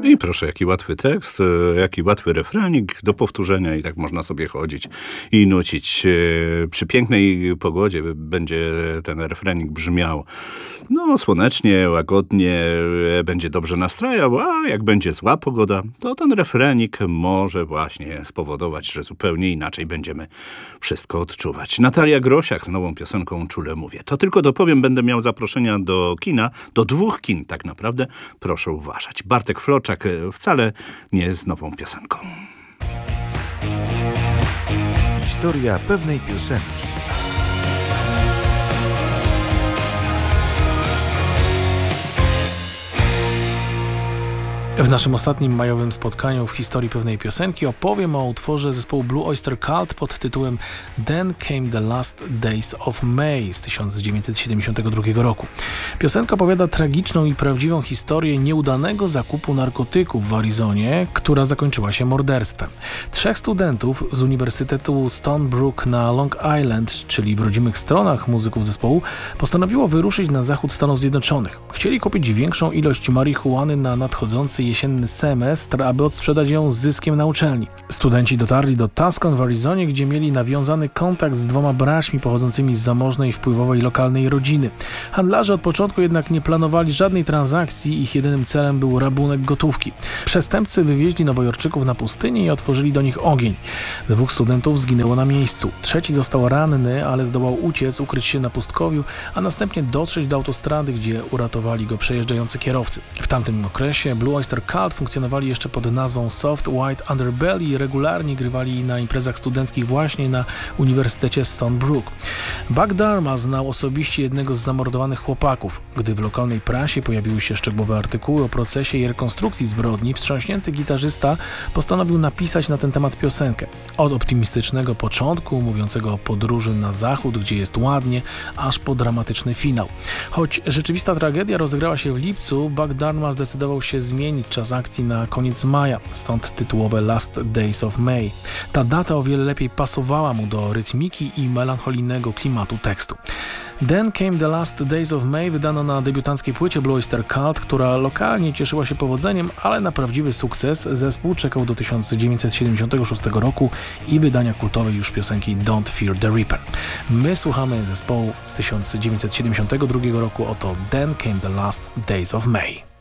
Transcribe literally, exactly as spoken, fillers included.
I proszę, jaki łatwy tekst, e, jaki łatwy refrenik do powtórzenia i tak można sobie chodzić i nucić. E, Przy pięknej pogodzie będzie ten refrenik brzmiał no słonecznie, łagodnie, e, będzie dobrze nastrajał, a jak będzie zła pogoda, to ten refrenik może właśnie spowodować, że zupełnie inaczej będziemy wszystko odczuwać. Natalia Grosiak z nową piosenką Czule mówię. To tylko dopowiem, będę miał zaproszenia do kina, do dwóch kin tak naprawdę. Proszę uważać. Bartek Floczak e, wcale nie z nową piosenką. Historia pewnej piosenki. W naszym ostatnim majowym spotkaniu w historii pewnej piosenki opowiem o utworze zespołu Blue Oyster Cult pod tytułem Then Came the Last Days of May z tysiąc dziewięćset siedemdziesiątego drugiego roku. Piosenka opowiada tragiczną i prawdziwą historię nieudanego zakupu narkotyków w Arizonie, która zakończyła się morderstwem. Trzech studentów z Uniwersytetu Stony Brook na Long Island, czyli w rodzimych stronach muzyków zespołu, postanowiło wyruszyć na zachód Stanów Zjednoczonych. Chcieli kupić większą ilość marihuany na nadchodzący jesienny semestr, aby odsprzedać ją z zyskiem na uczelni. Studenci dotarli do Tucson w Arizonie, gdzie mieli nawiązany kontakt z dwoma braćmi pochodzącymi z zamożnej, wpływowej lokalnej rodziny. Handlarze od początku jednak nie planowali żadnej transakcji, ich jedynym celem był rabunek gotówki. Przestępcy wywieźli Nowojorczyków na pustynię i otworzyli do nich ogień. Dwóch studentów zginęło na miejscu. Trzeci został ranny, ale zdołał uciec, ukryć się na pustkowiu, a następnie dotrzeć do autostrady, gdzie uratowali go przejeżdżający kierowcy. W tamtym okresie Blue Oyster Cult funkcjonowali jeszcze pod nazwą Soft White Underbelly i regularnie grywali na imprezach studenckich właśnie na Uniwersytecie Stony Brook. Buck Dharma znał osobiście jednego z zamordowanych chłopaków. Gdy w lokalnej prasie pojawiły się szczegółowe artykuły o procesie i rekonstrukcji zbrodni, wstrząśnięty gitarzysta postanowił napisać na ten temat piosenkę. Od optymistycznego początku, mówiącego o podróży na zachód, gdzie jest ładnie, aż po dramatyczny finał. Choć rzeczywista tragedia rozegrała się w lipcu, Buck Dharma zdecydował się zmienić czas akcji na koniec maja, stąd tytułowe Last Days of May. Ta data o wiele lepiej pasowała mu do rytmiki i melancholijnego klimatu tekstu. Then Came the Last Days of May wydano na debiutanckiej płycie Blue Oyster Cult, która lokalnie cieszyła się powodzeniem, ale na prawdziwy sukces zespół czekał do tysiąc dziewięćset siedemdziesiątego szóstego roku i wydania kultowej już piosenki Don't Fear the Reaper. My słuchamy zespołu z tysiąc dziewięćset siedemdziesiątego drugiego roku, oto Then Came the Last Days of May.